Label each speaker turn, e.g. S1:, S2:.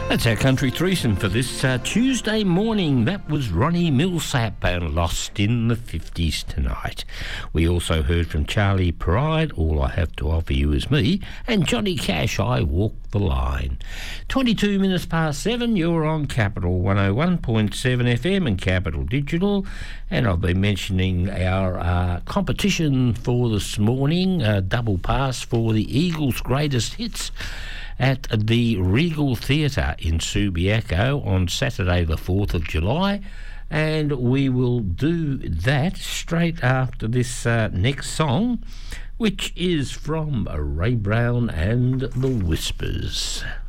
S1: That's our country threesome for this Tuesday morning. That was Ronnie Millsap and Lost in the 50s tonight. We also heard from Charlie Pride, All I Have to Offer You Is Me, and Johnny Cash, I Walk the Line. 22 minutes past 7, you're on Capital 101.7 FM and Capital Digital, and I've been mentioning our competition for this morning, double pass for the Eagles' greatest hits at the Regal Theatre in Subiaco on Saturday the 4th of July, and we will do that straight after this next song, which is from Ray Brown and the Whispers.